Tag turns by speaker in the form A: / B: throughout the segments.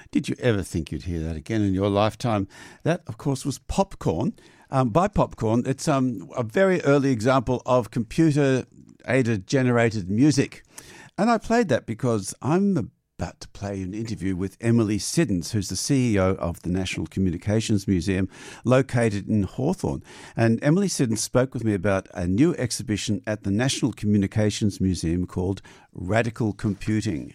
A: Did you ever think you'd hear that again in your lifetime? That, of course, was Popcorn. By Popcorn, it's a very early example of computer-aided generated music. And I played that because I'm about to play an interview with Emily Siddons, who's the CEO of the National Communications Museum located in Hawthorn. And Emily Siddons spoke with me about a new exhibition at the National Communications Museum called Radical Computing.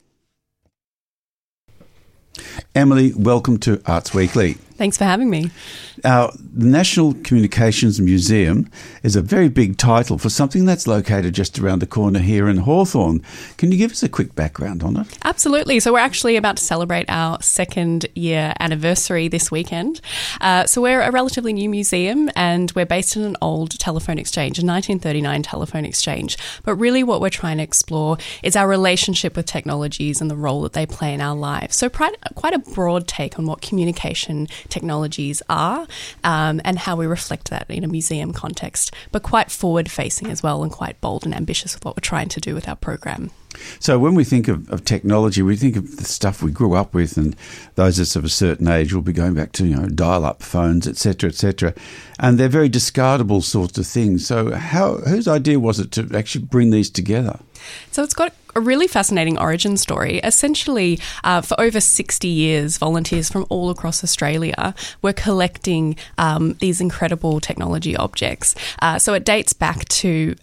A: Emily, welcome to Arts Weekly.
B: Thanks for having me.
A: The National Communications Museum is a very big title for something that's located just around the corner here in Hawthorn. Can you give us a quick background on it?
B: Absolutely. So we're actually about to celebrate our second year anniversary this weekend. So we're a relatively new museum and we're based in an old telephone exchange, a 1939 telephone exchange. But really what we're trying to explore is our relationship with technologies and the role that they play in our lives. So quite a broad take on what communication technologies are and how we reflect that in a museum context, but quite forward-facing as well and quite bold and ambitious with what we're trying to do with our program.
A: So when we think of technology, we think of the stuff we grew up with, and those that's of a certain age will be going back to dial-up phones, etc., and they're very discardable sorts of things. So whose idea was it to actually bring these together?
B: So it's got a really fascinating origin story. Essentially, for over 60 years, volunteers from all across Australia were collecting these incredible technology objects. So it dates back to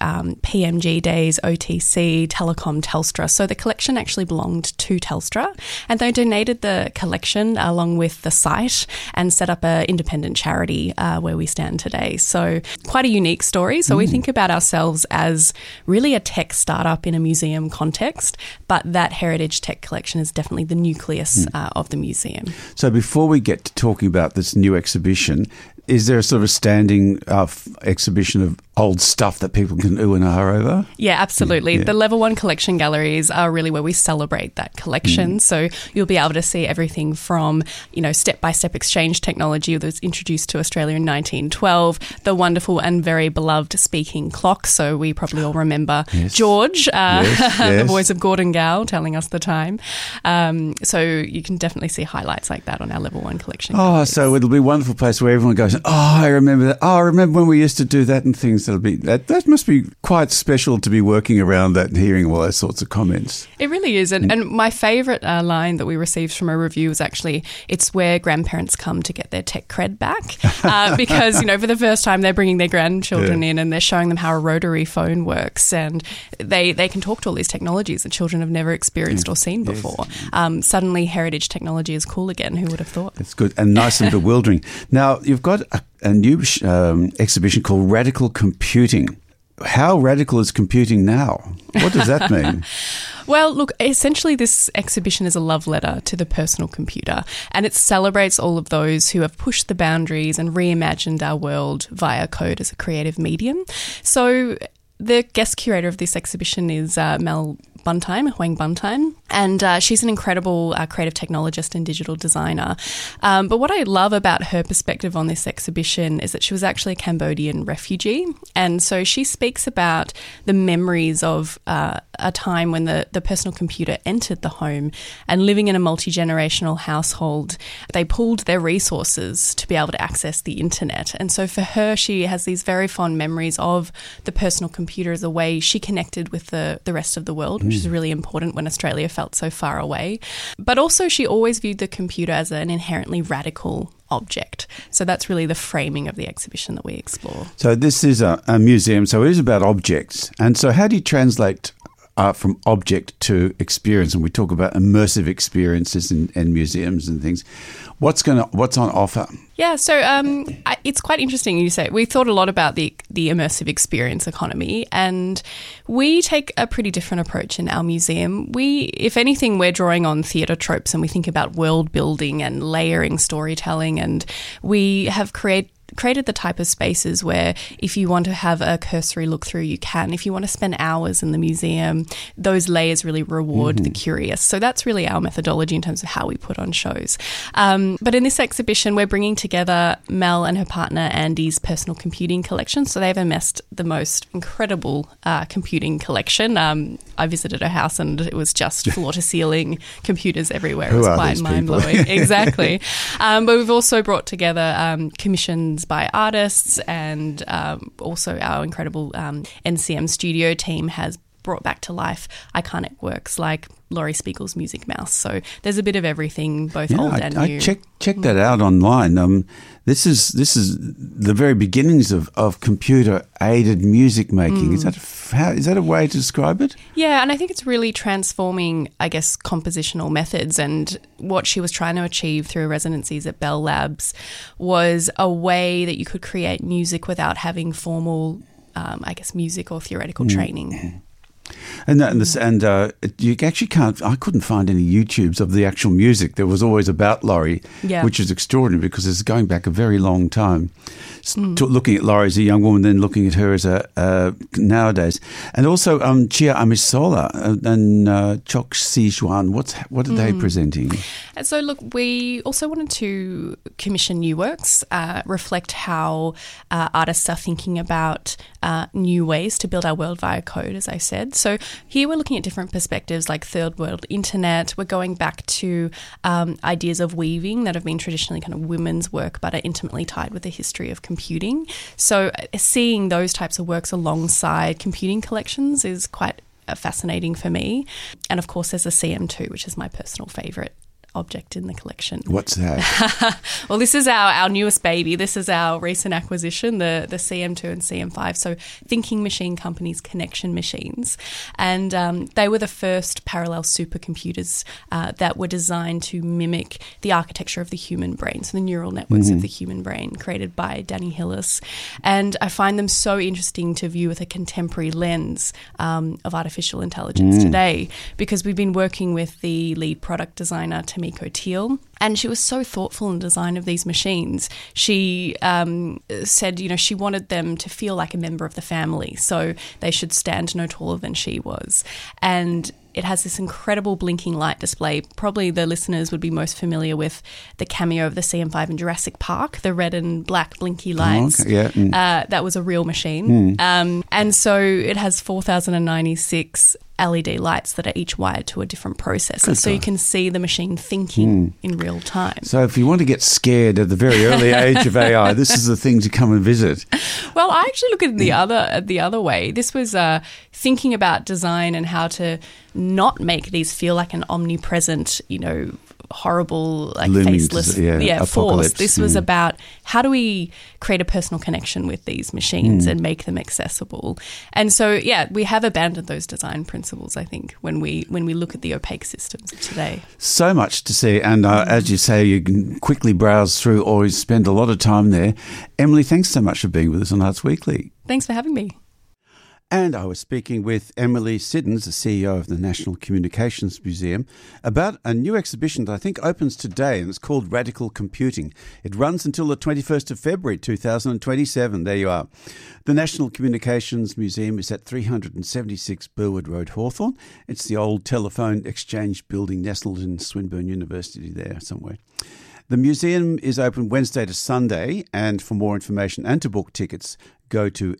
B: PMG days, OTC, Telecom, Telstra. So the collection actually belonged to Telstra, and they donated the collection along with the site and set up an independent charity where we stand today. So quite a unique story. So we think about ourselves as really a tech startup in a museum context, but that heritage tech collection is definitely the nucleus of the museum.
A: So before we get to talking about this new exhibition, is there a sort of a standing exhibition of old stuff that people can ooh and ah over?
B: Yeah, absolutely.
A: Yeah.
B: The Level 1 collection galleries are really where we celebrate that collection. So you'll be able to see everything from, step-by-step exchange technology that was introduced to Australia in 1912, the wonderful and very beloved speaking clock. So we probably all remember George, the voice of Gordon Gow, telling us the time. So you can definitely see highlights like that on our Level 1 collection galleries.
A: So it'll be a wonderful place where everyone goes, I remember that. I remember when we used to do that and things. That must be quite special to be working around that and hearing all those sorts of comments.
B: It really is. And my favourite line that we received from a review was actually, it's where grandparents come to get their tech cred back. Because, for the first time they're bringing their grandchildren in and they're showing them how a rotary phone works, and they can talk to all these technologies that children have never experienced or seen before. Suddenly heritage technology is cool again. Who would have thought?
A: It's good and nice and bewildering. Now, you've got a new exhibition called Radical Computing. How radical is computing now? What does that mean?
B: Well, look, essentially this exhibition is a love letter to the personal computer, and it celebrates all of those who have pushed the boundaries and reimagined our world via code as a creative medium. So the guest curator of this exhibition is Mel Huang Buntime, and she's an incredible creative technologist and digital designer. But what I love about her perspective on this exhibition is that she was actually a Cambodian refugee, and so she speaks about the memories of a time when the personal computer entered the home, and living in a multi-generational household, they pooled their resources to be able to access the internet. And so for her, she has these very fond memories of the personal computer as a way she connected with the rest of the world, which is really important when Australia felt so far away. But also she always viewed the computer as an inherently radical object. So that's really the framing of the exhibition that we explore. So
A: this is a museum, so it is about objects. And so how do you translate from object to experience? And we talk about immersive experiences in museums and things. What's on offer?
B: Yeah, so it's quite interesting you say. We thought a lot about the immersive experience economy, and we take a pretty different approach in our museum. If anything, we're drawing on theatre tropes, and we think about world building and layering storytelling, and we have created created the type of spaces where if you want to have a cursory look through, you can. If you want to spend hours in the museum, those layers really reward the curious. So that's really our methodology in terms of how we put on shows. But in this exhibition, we're bringing together Mel and her partner Andy's personal computing collection. So they've amassed the most incredible computing collection. I visited her house and it was just floor to ceiling computers everywhere. It was quite mind-blowing. Exactly. But we've also brought together commissions by artists, and also our incredible NCM studio team has brought back to life iconic works like Laurie Spiegel's Music Mouse. So there's a bit of everything, both old and new.
A: I checked that out online. This is the very beginnings of computer aided music making. Is that a way to describe it?
B: Yeah, and I think it's really transforming, I guess, compositional methods. And what she was trying to achieve through residencies at Bell Labs was a way that you could create music without having formal, I guess, music or theoretical training.
A: And you actually can't. I couldn't find any YouTubes of the actual music. There was always about Laurie, which is extraordinary because it's going back a very long time. Looking at Laurie as a young woman, then looking at her as nowadays, and also Chia Amisola and Chok Si Juan. What are they presenting?
B: And so, look, we also wanted to commission new works, reflect how artists are thinking about new ways to build our world via code, as I said. So here we're looking at different perspectives like third world internet. We're going back to ideas of weaving that have been traditionally kind of women's work but are intimately tied with the history of computing. So seeing those types of works alongside computing collections is quite fascinating for me. And of course there's a CM2, which is my personal favourite object in the collection.
A: What's that?
B: Well, this is our newest baby. This is our recent acquisition, the CM2 and CM5. So Thinking Machine Company's connection machines. And they were the first parallel supercomputers that were designed to mimic the architecture of the human brain, so the neural networks of the human brain, created by Danny Hillis. And I find them so interesting to view with a contemporary lens of artificial intelligence today, because we've been working with the lead product designer, Tamiko Teal, and she was so thoughtful in the design of these machines. She said, she wanted them to feel like a member of the family, so they should stand no taller than she was. And it has this incredible blinking light display. Probably the listeners would be most familiar with the cameo of the CM5 in Jurassic Park, the red and black blinky lights.
A: Oh, okay. Yeah.
B: That was a real machine. And so it has 4,096 LED lights that are each wired to a different processor. So you can see the machine thinking in real time.
A: So if you want to get scared at the very early age of AI, this is the thing to come and visit.
B: Well, I actually look at the other way. This was thinking about design and how to not make these feel like an omnipresent, horrible, like faceless force. This was about how do we create a personal connection with these machines and make them accessible. And so, we have abandoned those design principles, I think, when we look at the opaque systems of today.
A: So much to see, and as you say, you can quickly browse through or spend a lot of time there. Emily, thanks so much for being with us on Arts Weekly.
B: Thanks for having me.
A: And I was speaking with Emily Siddons, the CEO of the National Communications Museum, about a new exhibition that I think opens today, and it's called Radical Computing. It runs until the 21st of February 2027. There you are. The National Communications Museum is at 376 Burwood Road, Hawthorn. It's the old telephone exchange building nestled in Swinburne University there somewhere. The museum is open Wednesday to Sunday, and for more information and to book tickets, go to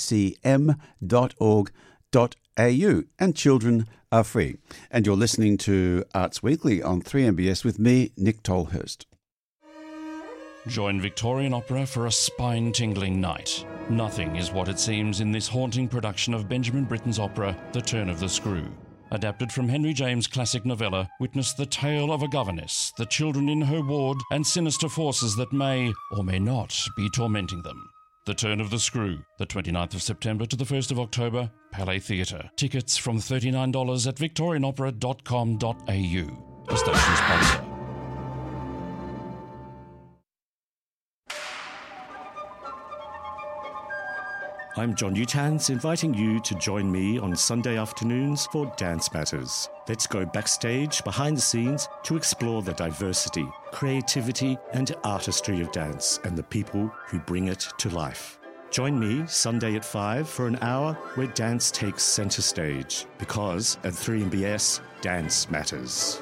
A: ncm.org.au, and children are free. And you're listening to Arts Weekly on 3MBS with me, Nick Tolhurst.
C: Join Victorian Opera for a spine-tingling night. Nothing is what it seems in this haunting production of Benjamin Britten's opera, The Turn of the Screw. Adapted from Henry James' classic novella, witness the tale of a governess, the children in her ward, and sinister forces that may or may not be tormenting them. The Turn of the Screw, the 29th of September to the 1st of October, Palais Theatre. Tickets from $39 at victorianopera.com.au. A station sponsor.
D: I'm John Utans, inviting you to join me on Sunday afternoons for Dance Matters. Let's go backstage, behind the scenes, to explore the diversity, creativity, and artistry of dance and the people who bring it to life. Join me Sunday at 5 for an hour where dance takes centre stage, because at 3MBS, dance matters.